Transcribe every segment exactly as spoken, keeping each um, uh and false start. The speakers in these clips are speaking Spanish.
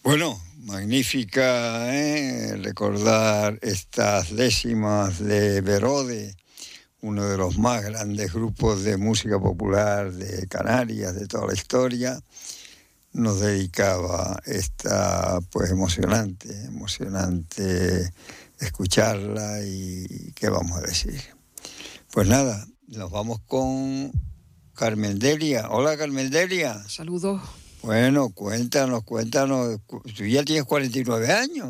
Bueno, magnífica, ¿eh? Recordar estas décimas de Verode, uno de los más grandes grupos de música popular de Canarias, de toda la historia, nos dedicaba esta, pues, emocionante, emocionante escucharla y qué vamos a decir. Pues nada, nos vamos con Carmen Delia. Hola, Carmen Delia. Saludos. Bueno, cuéntanos, cuéntanos. Tú ya tienes cuarenta y nueve años.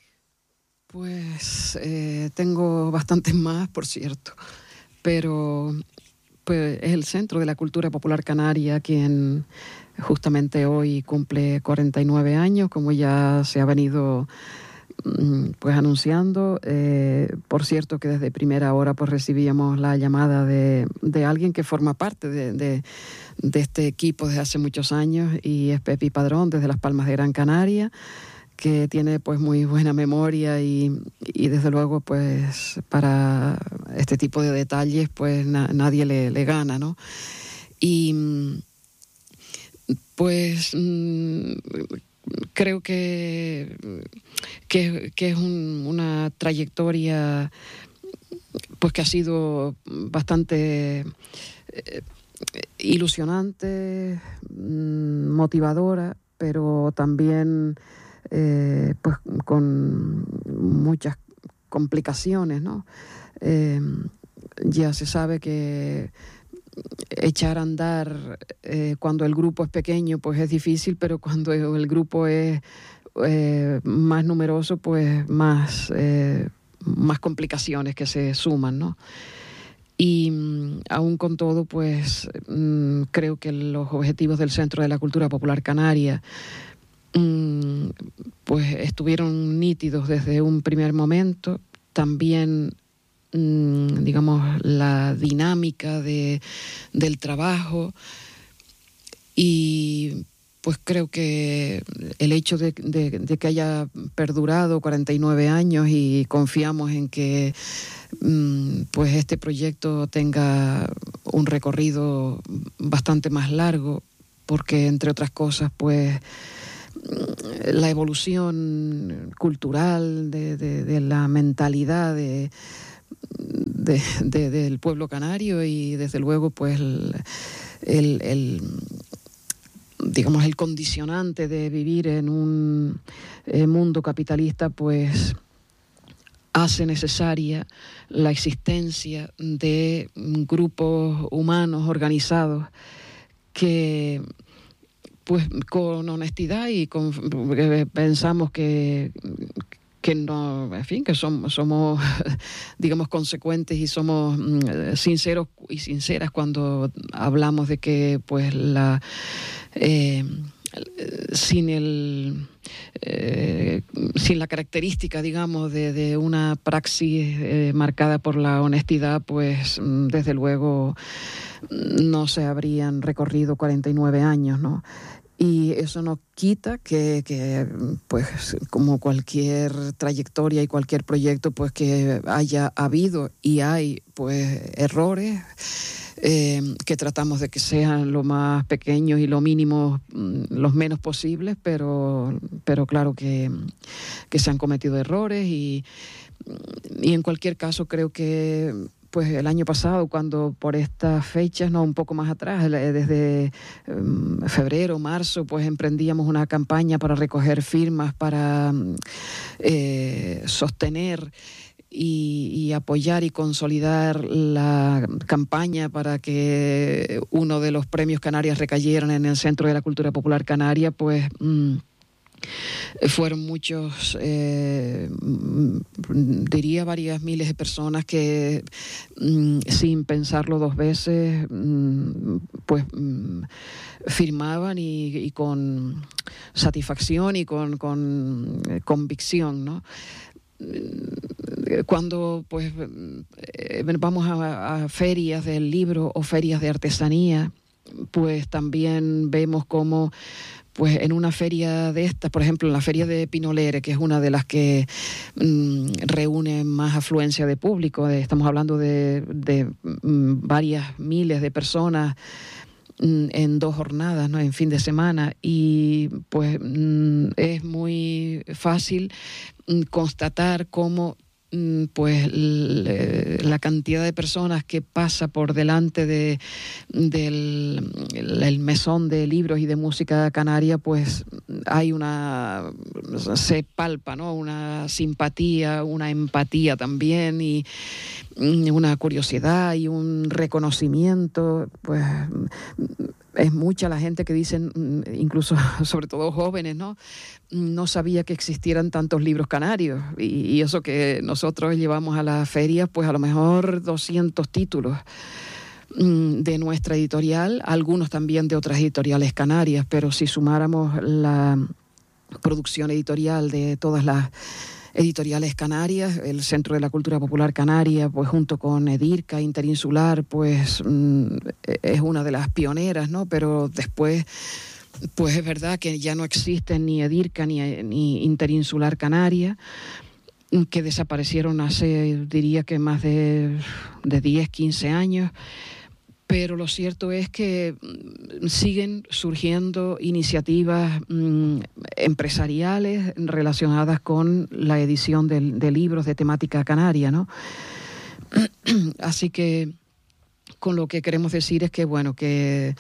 Pues eh, tengo bastantes más, por cierto. Pero pues, es el Centro de la Cultura Popular Canaria quien justamente hoy cumple cuarenta y nueve años, como ya se ha venido pues anunciando. Eh, por cierto que desde primera hora pues recibíamos la llamada de, de alguien que forma parte de, de, de este equipo desde hace muchos años, y es Pepi Padrón, desde Las Palmas de Gran Canaria, que tiene pues muy buena memoria y, y desde luego pues para este tipo de detalles pues na, nadie le, le gana, ¿no? Y pues mmm, creo que, que, que es un, una trayectoria pues que ha sido bastante eh, ilusionante, motivadora, pero también eh, pues con muchas complicaciones, ¿no? Eh, ya se sabe que echar a andar eh, cuando el grupo es pequeño pues es difícil, pero cuando el grupo es eh, más numeroso pues más, eh, más complicaciones que se suman, ¿no? Y mm, aún con todo pues mm, creo que los objetivos del Centro de la Cultura Popular Canaria mm, pues estuvieron nítidos desde un primer momento. También digamos, la dinámica de, del trabajo, y pues creo que el hecho de, de, de que haya perdurado cuarenta y nueve años, y confiamos en que pues este proyecto tenga un recorrido bastante más largo, porque entre otras cosas pues la evolución cultural de, de, de la mentalidad de De, de, del pueblo canario, y desde luego pues el, el, el digamos el condicionante de vivir en un eh, mundo capitalista pues hace necesaria la existencia de grupos humanos organizados que pues con honestidad y con eh, pensamos que que no, en fin, que somos, somos digamos, consecuentes y somos mm, sinceros y sinceras cuando hablamos de que, pues, la eh, sin el eh, sin la característica, digamos, de, de una praxis eh, marcada por la honestidad, pues, desde luego no se habrían recorrido cuarenta y nueve años, ¿no? Y eso no quita que, que, pues, como cualquier trayectoria y cualquier proyecto, pues, que haya habido y hay, pues, errores eh, que tratamos de que sean lo más pequeños y lo mínimo, los menos posibles, pero, pero claro que, que se han cometido errores, y, y en cualquier caso creo que pues el año pasado, cuando por estas fechas, no, un poco más atrás, desde um, febrero, marzo, pues emprendíamos una campaña para recoger firmas, para eh, sostener y, y apoyar y consolidar la campaña para que uno de los premios Canarias recayeran en el Centro de la Cultura Popular Canaria, pues mmm, fueron muchos, eh, diría varias miles de personas que mm, sin pensarlo dos veces mm, pues mm, firmaban y, y con satisfacción y con, con eh, convicción, ¿no? Cuando pues eh, vamos a, a ferias del libro o ferias de artesanía, pues también vemos cómo pues en una feria de estas, por ejemplo, en la feria de Pinolere, que es una de las que mmm, reúne más afluencia de público, de, estamos hablando de, de mmm, varias miles de personas en dos jornadas, ¿no? En fin de semana, y pues es muy fácil constatar cómo pues la cantidad de personas que pasa por delante de del el mesón de libros y de música canaria, pues hay una, se palpa, ¿no? Una simpatía, una empatía también, y una curiosidad y un reconocimiento. Pues es mucha la gente que dicen, incluso sobre todo jóvenes, ¿no? No sabía que existieran tantos libros canarios, y, y eso que nosotros llevamos a las ferias, pues a lo mejor doscientos títulos de nuestra editorial, algunos también de otras editoriales canarias, pero si sumáramos la producción editorial de todas las editoriales canarias, el Centro de la Cultura Popular Canaria, pues junto con Edirca Interinsular, pues mm, es una de las pioneras, ¿no? Pero después, pues es verdad que ya no existen ni Edirca ni, ni Interinsular Canaria, que desaparecieron hace, diría que más de, de diez, quince años. Pero lo cierto es que siguen surgiendo iniciativas mmm, empresariales relacionadas con la edición de, de libros de temática canaria, ¿no? Así que con lo que queremos decir es que, bueno, que,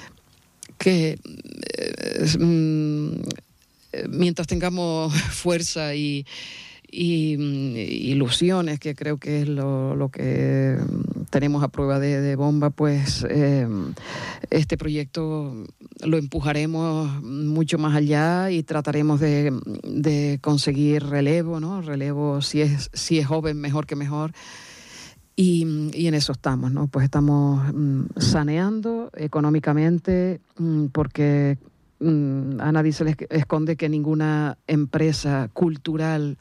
que eh, mmm, mientras tengamos fuerza y Y, y ilusiones, que creo que es lo, lo que tenemos a prueba de, de bomba, pues eh, este proyecto lo empujaremos mucho más allá y trataremos de, de conseguir relevo, ¿no? Relevo, si es, si es joven, mejor que mejor. Y, y en eso estamos, ¿no? Pues estamos mm, saneando económicamente, mm, porque mm, a nadie se le esconde que ninguna empresa cultural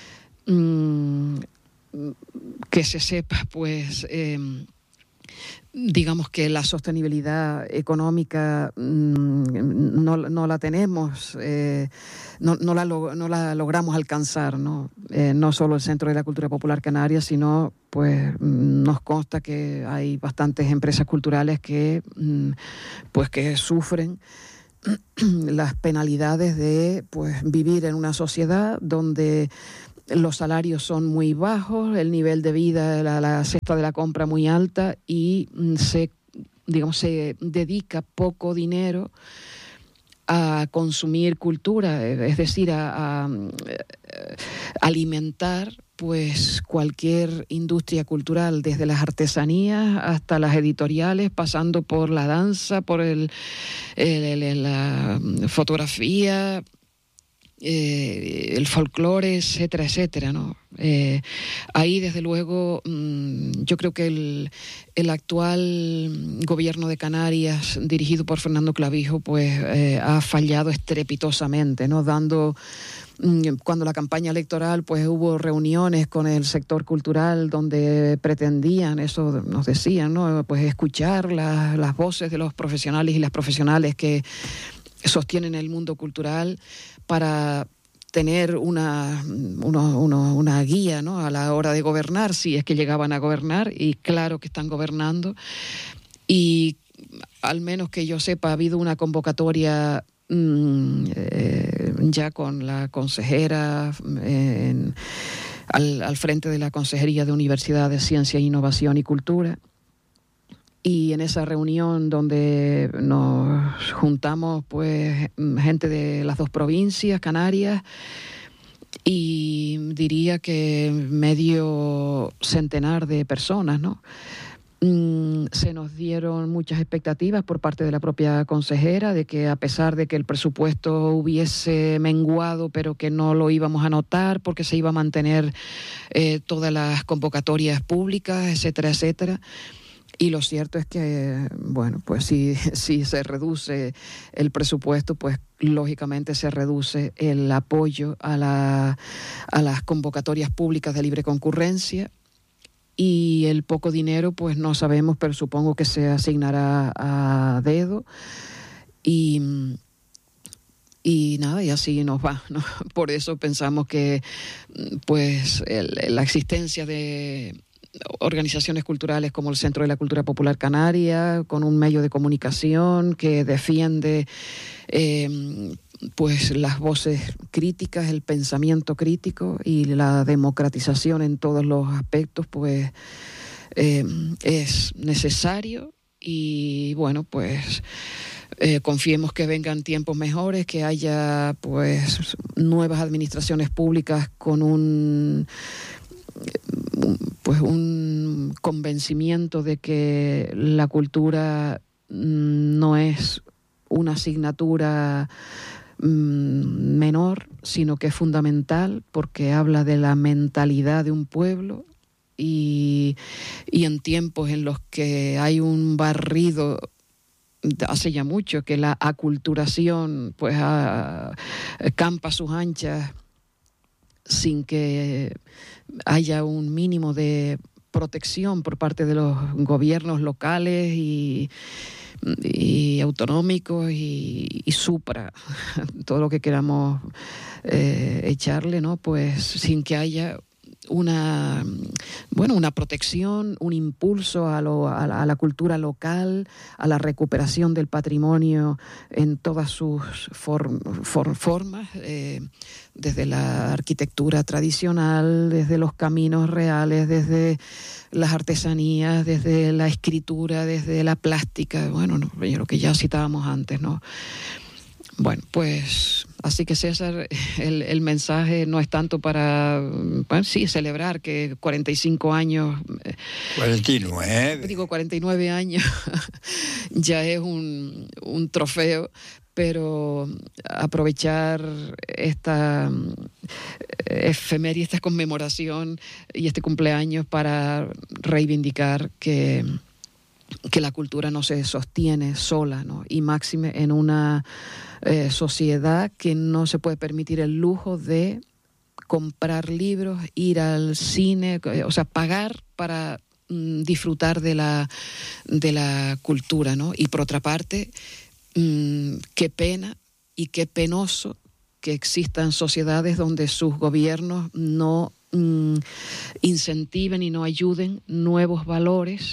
que se sepa, pues eh, digamos que la sostenibilidad económica mmm, no, no la tenemos, eh, no, no, la lo, no la logramos alcanzar, ¿no? Eh, no solo el Centro de la Cultura Popular Canaria, sino pues nos consta que hay bastantes empresas culturales que mmm, pues que sufren las penalidades de pues vivir en una sociedad donde los salarios son muy bajos, el nivel de vida, la, la cesta de la compra muy alta, y se, digamos, se dedica poco dinero a consumir cultura, es decir, a, a, a alimentar pues cualquier industria cultural, desde las artesanías hasta las editoriales, pasando por la danza, por el, el, el, la fotografía, Eh, el folclore, etcétera, etcétera, ¿no? Eh, ahí, desde luego, mmm, yo creo que el, el actual gobierno de Canarias, dirigido por Fernando Clavijo, pues eh, ha fallado estrepitosamente, ¿no? Dando, mmm, cuando la campaña electoral, pues hubo reuniones con el sector cultural donde pretendían, eso nos decían, ¿no? Pues escuchar la, las voces de los profesionales y las profesionales que sostienen el mundo cultural, para tener una, uno, uno, una guía, ¿no? A la hora de gobernar, si es que llegaban a gobernar, y claro que están gobernando. Y al menos que yo sepa, ha habido una convocatoria mmm, eh, ya con la consejera en, al, al frente de la Consejería de Universidades, Ciencia, Innovación y Cultura. Y en esa reunión donde nos juntamos pues gente de las dos provincias, Canarias, y diría que medio centenar de personas, ¿no? Mm, se nos dieron muchas expectativas por parte de la propia consejera de que, a pesar de que el presupuesto hubiese menguado, pero que no lo íbamos a notar porque se iba a mantener eh, todas las convocatorias públicas, etcétera, etcétera. Y lo cierto es que, bueno, pues si, si se reduce el presupuesto, pues lógicamente se reduce el apoyo a, la, a las convocatorias públicas de libre concurrencia, y el poco dinero, pues no sabemos, pero supongo que se asignará a dedo, y, y nada, y así nos va, ¿no? Por eso pensamos que pues el, la existencia de... organizaciones culturales como el Centro de la Cultura Popular Canaria, con un medio de comunicación que defiende eh, pues las voces críticas, el pensamiento crítico y la democratización en todos los aspectos, pues eh, es necesario. Y bueno, pues eh, confiemos que vengan tiempos mejores, que haya pues nuevas administraciones públicas con un pues un convencimiento de que la cultura no es una asignatura menor, sino que es fundamental porque habla de la mentalidad de un pueblo. Y, y en tiempos en los que hay un barrido, hace ya mucho que la aculturación pues a, campa a sus anchas sin que haya un mínimo de protección por parte de los gobiernos locales y, y autonómicos y, y supra, todo lo que queramos eh, echarle, ¿no? Pues sin que haya una bueno una protección, un impulso a, lo, a, la, a la cultura local, a la recuperación del patrimonio en todas sus form, form, formas, eh, desde la arquitectura tradicional, desde los caminos reales, desde las artesanías, desde la escritura, desde la plástica, bueno, no, lo que ya citábamos antes, ¿no? Bueno, pues así que César, el, el mensaje no es tanto para, bueno, sí, celebrar que cuarenta y cinco años... cuarenta y nueve. Digo, cuarenta y nueve años ya es un, un trofeo, pero aprovechar esta efeméride, esta conmemoración y este cumpleaños para reivindicar que... que la cultura no se sostiene sola, ¿no? Y máxime en una eh, sociedad que no se puede permitir el lujo de comprar libros, ir al cine, o sea, pagar para mm, disfrutar de la, de la cultura, ¿no? Y por otra parte, mmm, qué pena y qué penoso que existan sociedades donde sus gobiernos no mmm, incentiven y no ayuden nuevos valores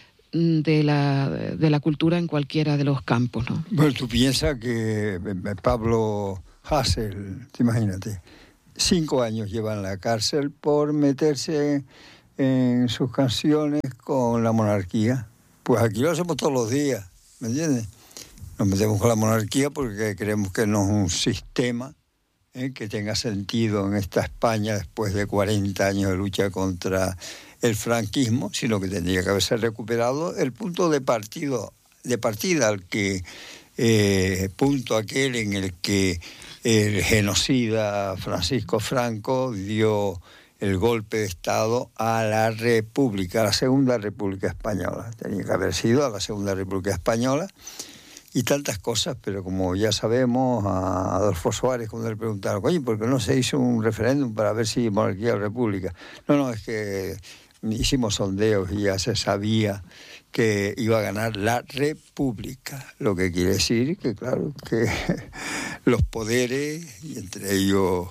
de la, de la cultura en cualquiera de los campos, ¿no? Bueno, tú piensas que Pablo Hasél, imagínate, cinco años lleva en la cárcel por meterse en sus canciones con la monarquía. Pues aquí lo hacemos todos los días, ¿me entiendes? Nos metemos con la monarquía porque creemos que no es un sistema eh, que tenga sentido en esta España después de cuarenta años de lucha contra el franquismo, sino que tendría que haberse recuperado el punto de partido, de partida al que eh, punto aquel en el que el genocida Francisco Franco dio el golpe de Estado a la República, a la Segunda República Española. Tenía que haber sido a la Segunda República Española y tantas cosas, pero como ya sabemos, a Adolfo Suárez, cuando le preguntaron, oye, ¿por qué no se hizo un referéndum para ver si monarquía o república? No, no, es que hicimos sondeos y ya se sabía que iba a ganar la República, lo que quiere decir que, claro, que los poderes, y entre ellos,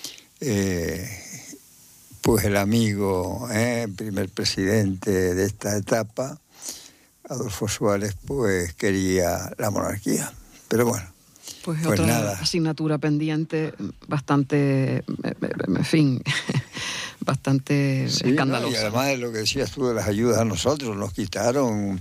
eh, pues el amigo, eh, primer presidente de esta etapa, Adolfo Suárez, pues quería la monarquía. Pero bueno, pues, pues otra nada. asignatura pendiente bastante, en fin... bastante sí, escandalosa. ¿no? Y además de lo que decías tú de las ayudas a nosotros, nos quitaron,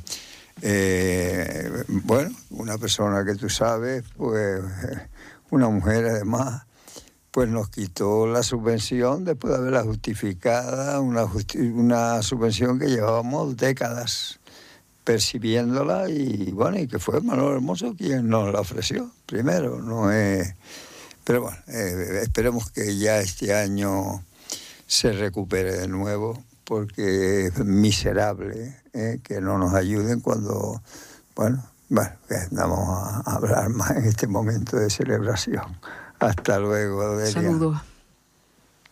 eh, bueno, una persona que tú sabes, pues una mujer además, pues nos quitó la subvención después de haberla justificada, una, justi- una subvención que llevábamos décadas percibiéndola y bueno, y que fue Manuel Hermoso quien nos la ofreció primero, no es... Pero bueno, eh, esperemos que ya este año se recupere de nuevo, porque es miserable eh, que no nos ayuden cuando, bueno, bueno, no vamos a hablar más en este momento de celebración. Hasta luego, Delia. Saludos.